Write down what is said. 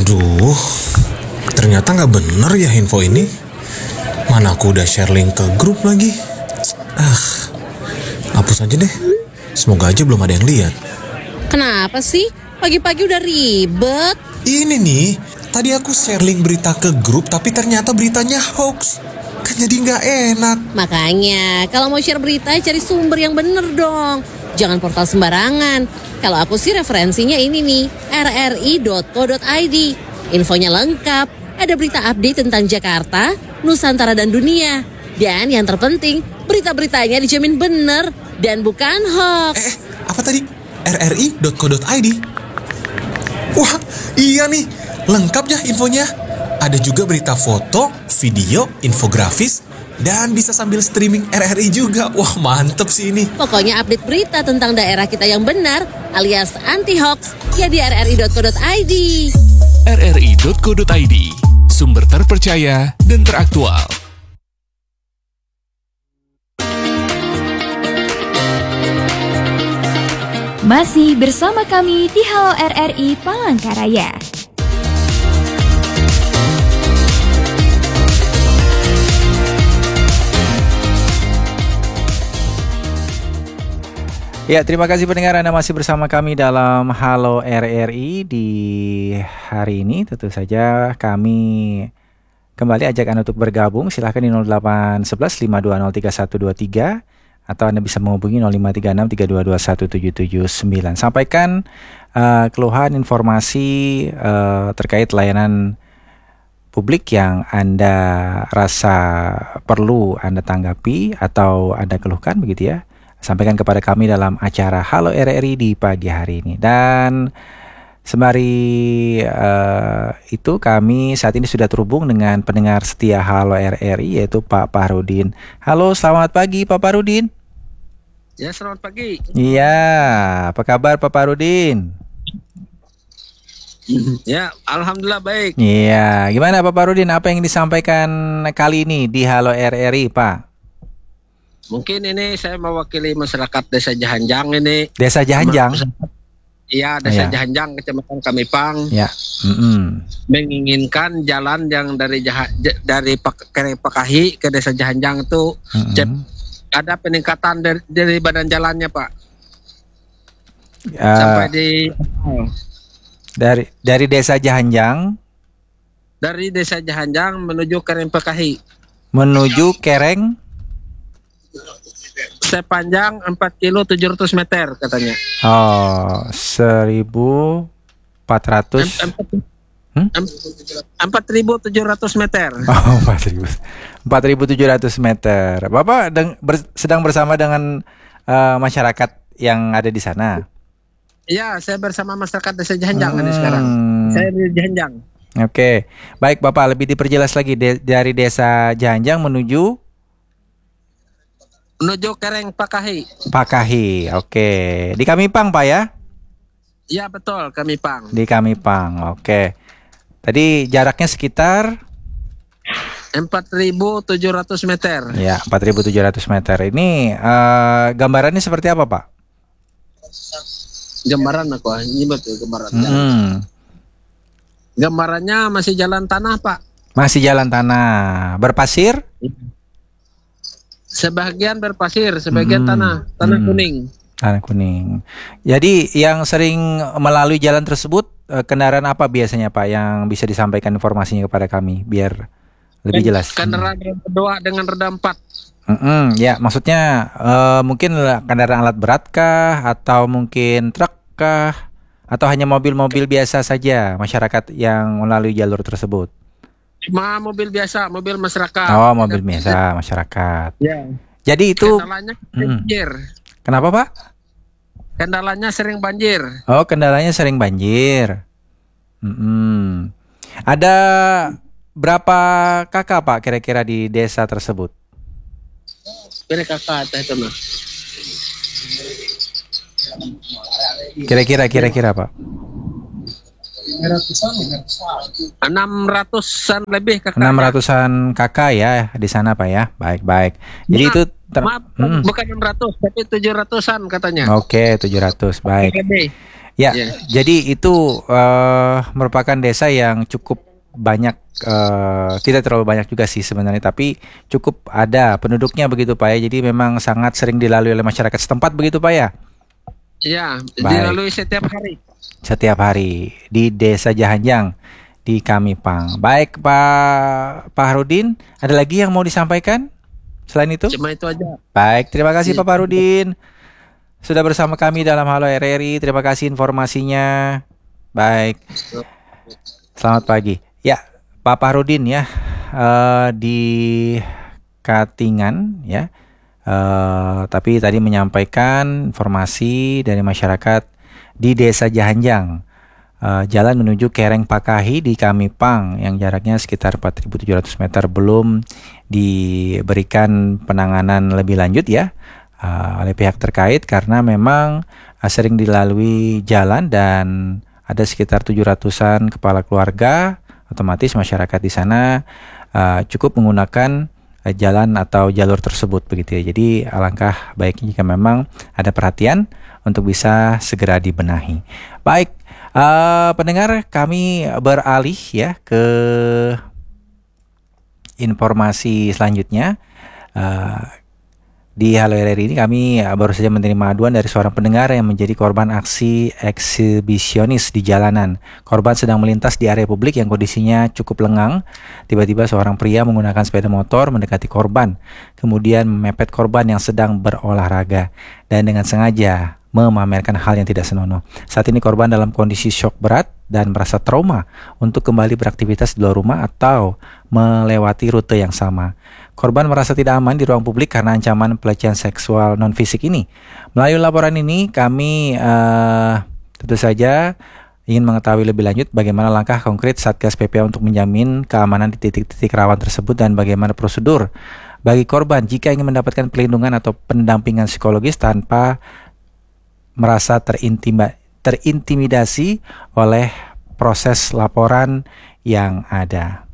Aduh, ternyata nggak bener ya info ini. Mana aku udah share link ke grup lagi. Hapus aja deh. Semoga aja belum ada yang lihat. Kenapa sih? Pagi-pagi udah ribet. Ini nih, tadi aku share link berita ke grup tapi ternyata beritanya hoax. Kan jadi nggak enak. Makanya, kalau mau share berita cari sumber yang bener dong. Jangan portal sembarangan. Kalau aku sih referensinya ini nih, rri.co.id. Infonya lengkap, ada berita update tentang Jakarta, Nusantara dan dunia. Dan yang terpenting, berita-beritanya dijamin bener dan bukan hoax. Apa tadi? rri.co.id. Wah, iya nih, lengkap ya infonya. Ada juga berita foto, video, infografis, dan bisa sambil streaming RRI juga. Wah, mantep sih ini. Pokoknya update berita tentang daerah kita yang benar alias anti-hoax ya di rri.co.id. rri.co.id, sumber terpercaya dan teraktual. Masih bersama kami di Halo RRI Palangkaraya. Ya, terima kasih pendengar, Anda masih bersama kami dalam Halo RRI di hari ini. Tentu saja kami kembali ajak Anda untuk bergabung. Silahkan di 0811 520 3123 atau Anda bisa menghubungi 0536 322 1779. Sampaikan keluhan, informasi terkait layanan publik yang Anda rasa perlu Anda tanggapi atau Anda keluhkan begitu ya. Sampaikan kepada kami dalam acara Halo RRI di pagi hari ini. Dan sembari itu kami saat ini sudah terhubung dengan pendengar setia Halo RRI yaitu Pak Pahrudin. Halo, selamat pagi Pak Pahrudin. Ya, selamat pagi. Iya, apa kabar Pak Pahrudin? Ya, alhamdulillah baik. Iya, gimana Pak Pahrudin? Apa yang disampaikan kali ini di Halo RRI, Pak? Mungkin ini saya mewakili masyarakat Desa Jahanjang ini. Desa Jahanjang? Iya, Desa Jahanjang, Kecamatan Kamipang. Ya. Menginginkan jalan yang dari Pakahi ke Desa Jahanjang itu ada peningkatan dari badan jalannya, Pak. Sampai dari Desa Jahanjang. Dari Desa Jahanjang menuju Kereng Pakahi. Menuju Kereng sepanjang 4 kilo 700 meter katanya. Oh, 1.400 4.700 meter. Oh, 4.700 meter. Bapak sedang bersama dengan masyarakat yang ada di sana. Iya, saya bersama masyarakat Desa Jahanjang ini sekarang. Saya di Jahanjang. Oke, baik Bapak, lebih diperjelas lagi dari Desa Jahanjang menuju Kereng Pakahi. Pakahi, oke. Di Kamipang, Pak ya? Iya, betul, Kamipang. Di Kamipang, oke. Tadi jaraknya sekitar 4.700 meter. Ya, 4.700 meter. Ini gambarannya seperti apa, Pak? Gambaran aku, ini betul gambaran. Gambarannya masih jalan tanah, Pak. Masih jalan tanah. Berpasir? Sebagian berpasir, sebagian tanah kuning. Tanah kuning. Jadi yang sering melalui jalan tersebut kendaraan apa biasanya Pak yang bisa disampaikan informasinya kepada kami biar lebih jelas? Kendaraan kedua dengan roda 4. Ya, maksudnya mungkin kendaraan alat berat kah atau mungkin truk kah atau hanya mobil-mobil biasa saja masyarakat yang melalui jalur tersebut? Cuma mobil biasa, mobil masyarakat. Oh, mobil biasa masyarakat. Ya. Jadi itu kendalanya banjir. Kenapa, Pak? Kendalanya sering banjir. Oh, kendalanya sering banjir. Ada berapa kakak, Pak, kira-kira di desa tersebut? Berapa kakak itu mah? Kira-kira, Pak. 600-an lebih kakak. 600-an kakak ya di sana, Pak ya. Baik. Jadi itu bukan 600 tapi 700-an katanya. Oke, 700. Baik. Ya, Ya. jadi itu merupakan desa yang cukup banyak, tidak terlalu banyak juga sih sebenarnya, tapi cukup ada penduduknya begitu Pak ya. Jadi memang sangat sering dilalui oleh masyarakat setempat begitu Pak ya. Ya, Baik. dilalui setiap hari. Setiap hari di Desa Jahanjang di Kamipang. Baik Pak Harudin, ada lagi yang mau disampaikan selain itu? Cuma itu aja. Baik, terima kasih Iya. Pak Harudin sudah bersama kami dalam Halo RRI. Terima kasih informasinya. Baik, selamat pagi. Ya, Pak Harudin ya, di Katingan ya. Tapi tadi menyampaikan informasi dari masyarakat di Desa Jahanjang, jalan menuju Kereng Pakahi di Kamipang yang jaraknya sekitar 4.700 meter belum diberikan penanganan lebih lanjut ya oleh pihak terkait karena memang sering dilalui jalan dan ada sekitar 700-an kepala keluarga. Otomatis masyarakat di sana cukup menggunakan jalan atau jalur tersebut begitu ya. Jadi alangkah baiknya jika memang ada perhatian untuk bisa segera dibenahi. Baik, pendengar, kami beralih ya ke informasi selanjutnya. Di Halo RRI ini kami baru saja menerima aduan dari seorang pendengar yang menjadi korban aksi eksibisionis di jalanan. Korban sedang melintas di area publik yang kondisinya cukup lengang. Tiba-tiba seorang pria menggunakan sepeda motor mendekati korban, kemudian memepet korban yang sedang berolahraga dan dengan sengaja memamerkan hal yang tidak senonoh. Saat ini korban dalam kondisi syok berat dan merasa trauma untuk kembali beraktivitas di luar rumah atau melewati rute yang sama. Korban merasa tidak aman di ruang publik karena ancaman pelecehan seksual non-fisik ini. Melalui laporan ini kami tentu saja ingin mengetahui lebih lanjut bagaimana langkah konkret Satgas PPA untuk menjamin keamanan di titik-titik rawan tersebut dan bagaimana prosedur bagi korban jika ingin mendapatkan perlindungan atau pendampingan psikologis tanpa merasa terintimidasi oleh proses laporan yang ada.